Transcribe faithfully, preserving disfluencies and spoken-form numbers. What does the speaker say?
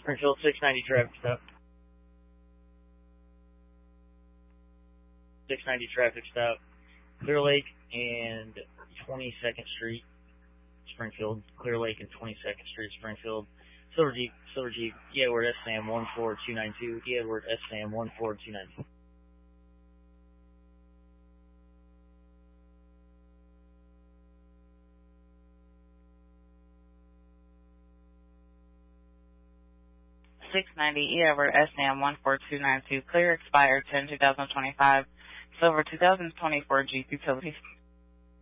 Springfield, six ninety traffic stop. six ninety traffic stop. Clear Lake and twenty-second Street, Springfield. Clear Lake and twenty-second Street, Springfield. Silver Jeep, Silver Jeep, E Edward S Sam one four two nine two, E Edward S Sam one four two nine two. six ninety E Edward S Sam one four two nine two, clear expired ten two thousand twenty-five, Silver two thousand twenty-four Jeep Utilities.